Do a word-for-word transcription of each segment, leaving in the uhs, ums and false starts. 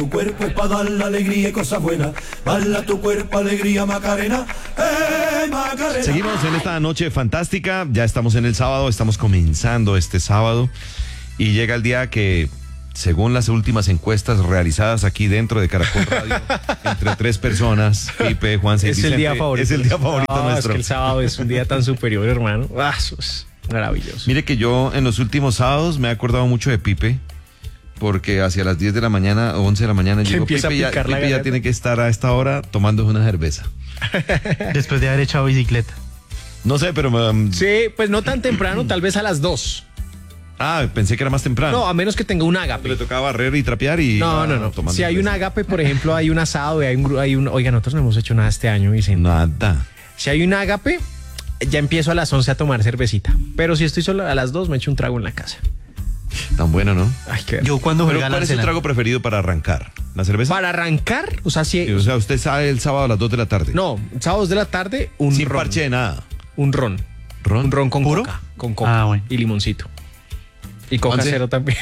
Tu cuerpo es para dar la alegría y cosas buenas. Bala tu cuerpo, alegría, Macarena. ¡Eh, Macarena! Seguimos en esta noche fantástica. Ya estamos en el sábado, estamos comenzando este sábado. Y llega el día que, según las últimas encuestas realizadas aquí dentro de Caracol Radio, entre tres personas, Pipe, Juan Es Vicente, el día favorito. es el día favorito No, nuestro. Es que el sábado es un día tan superior, hermano. Ah, eso es maravilloso. Mire que yo en los últimos sábados me he acordado mucho de Pipe, porque hacia las diez de la mañana o once de la mañana Que llegó empieza Pipe, a ya, picar la Pipe ya garganta. tiene que estar a esta hora tomando una cerveza. Después de haber echado bicicleta. No sé, pero... um, Sí, pues no tan temprano, tal vez a las dos. Ah, pensé que era más temprano. No, a menos que tenga un Le ágape. tocaba barrer y trapear y... No, ah, no, no. tomando Si hay un cerveza. ágape, por ejemplo, hay un asado y hay un, gru- hay un... Oiga, nosotros no hemos hecho nada este año, Vicente. Nada. Si hay un ágape, ya empiezo a las once a tomar cervecita. Pero si estoy solo a las dos, me echo un trago en la casa. Tan bueno, ¿no? Ay, qué... Yo cuando Pero juega al ¿cuál es su Arsenal. trago preferido para arrancar? ¿La cerveza? Para arrancar, o sea, si... Sí, o sea, usted sale el sábado a las dos de la tarde. No, sábados de la tarde, un Sin ron. parche de nada. Un ron. ¿Ron? Un ron con ¿Puro? coca. Con coca. Ah, bueno. Y limoncito. Y coca ¿Once? cero también.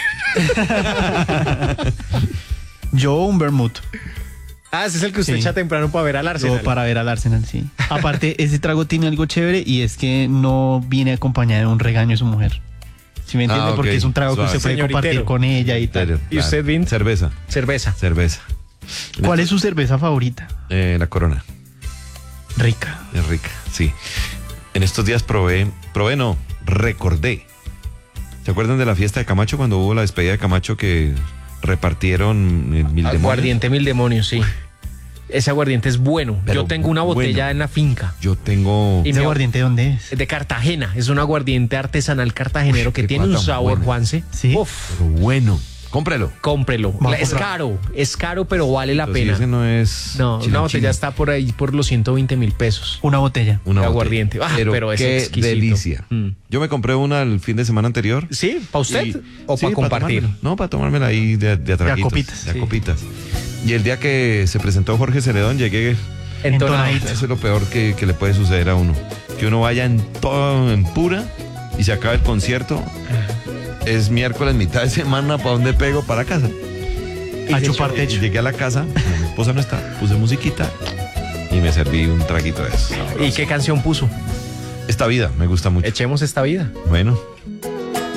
Yo un vermouth. Ah, ese es el que usted Sí. echa temprano para ver al Arsenal. Yo para ver al Arsenal, sí. Aparte, ese trago tiene algo chévere y es que no viene acompañado de un regaño de su mujer. ¿Sí me entiende? Ah, ok. Porque es un trago Suave. que usted puede Señoritero. compartir con ella y tal. Serio, ¿Y usted, Vin? Cerveza. Cerveza. Cerveza. ¿Cuál es su cerveza favorita? Eh, la Corona. Rica. Es rica, sí. En estos días probé, probé no, recordé. ¿Se acuerdan de la fiesta de Camacho cuando hubo la despedida de Camacho que repartieron eh, mil demonios? Aguardiente mil demonios, sí. Ese aguardiente es bueno. Pero Yo tengo una botella bueno. en la finca. Yo tengo... Y ¿Ese mi- aguardiente dónde es? De Cartagena. Es un aguardiente artesanal cartagenero Uy, que qué tiene un cosa sabor, buena. Juanse. Sí. Uf, Pero bueno, cómprelo. cómprelo. Vamos a Es comprar. caro. Es caro, pero vale la Entonces, pena. ese no es... No, chino, una botella chino. está por ahí por los ciento veinte mil pesos. Una botella. Una de botella. aguardiente. Ah, pero, pero es qué exquisito. delicia. Mm. Yo me compré una el fin de semana anterior. ¿Sí? ¿Para usted? Y- ¿O sí, para compartir? tomármela. No, para tomármela ahí de, de a traguitos, copitas, de a sí. copitas. Y el día que se presentó Jorge Celedón, llegué... Entonado. Entonadito. Eso es lo peor que, que le puede suceder a uno. Que uno vaya en todo, en pura, y se acaba el concierto. Es miércoles, mitad de semana, ¿para dónde pego? Para casa. A se chupar echó- techo. Y llegué a la casa, mi esposa no está, puse musiquita y me serví un traguito de eso. ¿Y qué canción puso? Esta vida me gusta mucho. Echemos esta vida. Bueno,